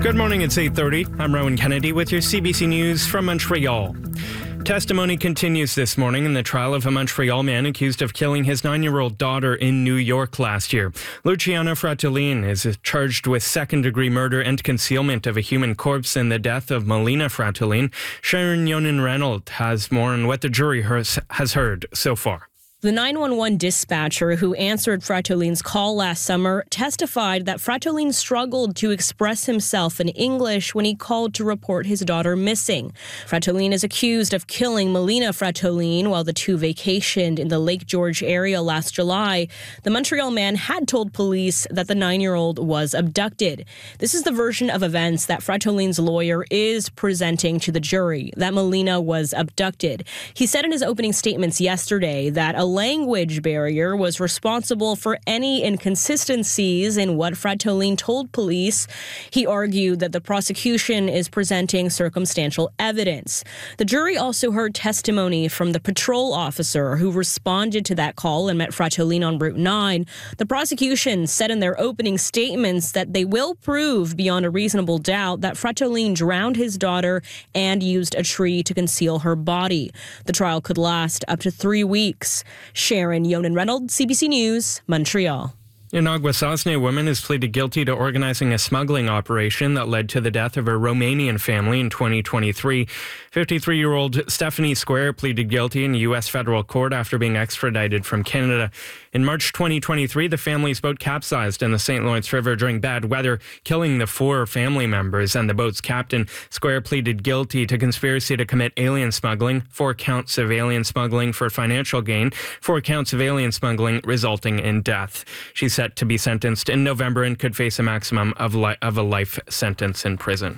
Good morning, it's 8:30. I'm Rowan Kennedy with your CBC News from Montreal. Testimony continues this morning in the trial of a Montreal man accused of killing his 9-year-old daughter in New York last year. Luciano Fratellin is charged with second-degree murder and concealment of a human corpse in the death of Melina Fratellin. Sharon Yonan-Reynolds has more on what the jury has heard so far. The 911 dispatcher who answered Fratellin's call last summer testified that Fratellin struggled to express himself in English when he called to report his daughter missing. Fratellin is accused of killing Melina Fratellin while the two vacationed in the Lake George area last July. The Montreal man had told police that the 9-year-old was abducted. This is the version of events that Fratellin's lawyer is presenting to the jury, that Melina was abducted. He said in his opening statements yesterday that a language barrier was responsible for any inconsistencies in what Fratellin told police. He argued that the prosecution is presenting circumstantial evidence. The jury also heard testimony from the patrol officer who responded to that call and met Fratellin on Route 9. The prosecution said in their opening statements that they will prove beyond a reasonable doubt that Fratellin drowned his daughter and used a tree to conceal her body. The trial could last up to 3 weeks. Sharon Yonan-Reynolds, CBC News, Montreal. In Aguasasne, a woman has pleaded guilty to organizing a smuggling operation that led to the death of a Romanian family in 2023. 53-year-old Stephanie Square pleaded guilty in a U.S. federal court after being extradited from Canada. In March 2023, the family's boat capsized in the St. Lawrence River during bad weather, killing the 4 family members and the boat's captain. Square pleaded guilty to conspiracy to commit alien smuggling, 4 counts of alien smuggling for financial gain, 4 counts of alien smuggling resulting in death. She's set to be sentenced in November and could face a maximum of a life sentence in prison.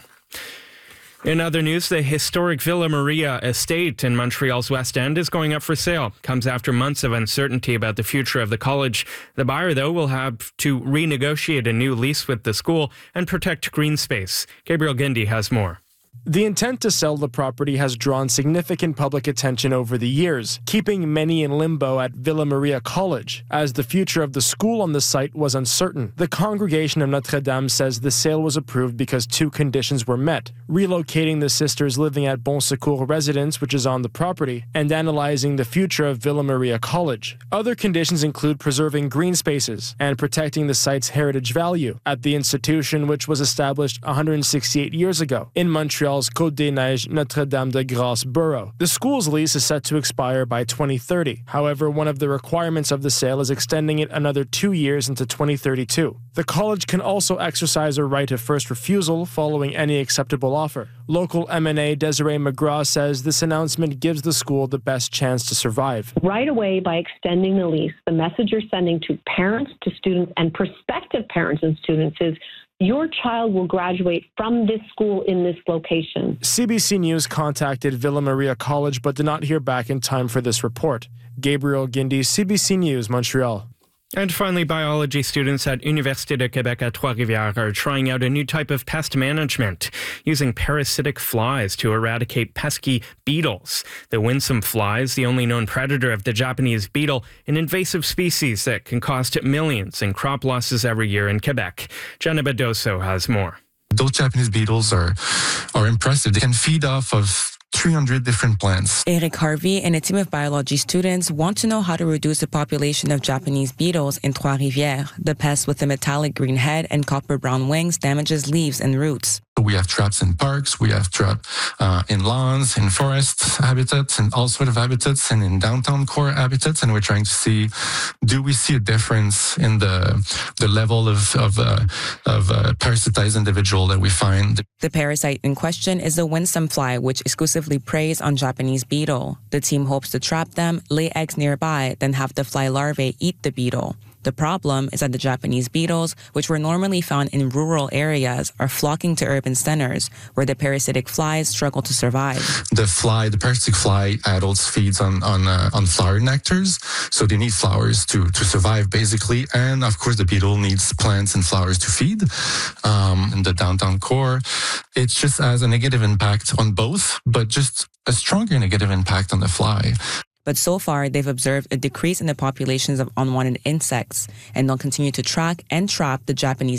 In other news, the historic Villa Maria estate in Montreal's West End is going up for sale. Comes after months of uncertainty about the future of the college. The buyer, though, will have to renegotiate a new lease with the school and protect green space. Gabriel Gindy has more. The intent to sell the property has drawn significant public attention over the years, keeping many in limbo at Villa Maria College, as the future of the school on the site was uncertain. The Congregation of Notre Dame says the sale was approved because 2 conditions were met: relocating the sisters living at Bon Secours residence, which is on the property, and analyzing the future of Villa Maria College. Other conditions include preserving green spaces and protecting the site's heritage value at the institution, which was established 168 years ago in Montreal's Côte-des-Neiges Notre-Dame-de-Grâce borough. The school's lease is set to expire by 2030. However, one of the requirements of the sale is extending it another 2 years into 2032. The college can also exercise a right of first refusal following any acceptable offer. Local MNA Desiree McGraw says this announcement gives the school the best chance to survive. Right away, by extending the lease, the message you're sending to parents, to students, and prospective parents and students is your child will graduate from this school in this location. CBC News contacted Villa Maria College but did not hear back in time for this report. Gabriel Gindy, CBC News, Montreal. And finally, biology students at Université de Québec à Trois-Rivières are trying out a new type of pest management, using parasitic flies to eradicate pesky beetles. The winsome fly is the only known predator of the Japanese beetle, an invasive species that can cost millions in crop losses every year in Quebec. Jenna Bedoso has more. Those Japanese beetles are impressive. They can feed off of 300 different plants. Eric Harvey and a team of biology students want to know how to reduce the population of Japanese beetles in Trois-Rivières. The pest with a metallic green head and copper-brown wings damages leaves and roots. We have traps in parks, we have traps in lawns, in forest habitats, and all sorts of habitats, and in downtown core habitats. And we're trying to see, do we see a difference in the level of parasitized individual that we find? The parasite in question is the winsome fly, which exclusively preys on Japanese beetle. The team hopes to trap them, lay eggs nearby, then have the fly larvae eat the beetle. The problem is that the Japanese beetles, which were normally found in rural areas, are flocking to urban centers, where the parasitic flies struggle to survive. The parasitic fly adults feeds on flower nectars, so they need flowers to survive, basically. And of course, the beetle needs plants and flowers to feed. In the downtown core, it just has a negative impact on both, but just a stronger negative impact on the fly. But so far, they've observed a decrease in the populations of unwanted insects, and they'll continue to track and trap the Japanese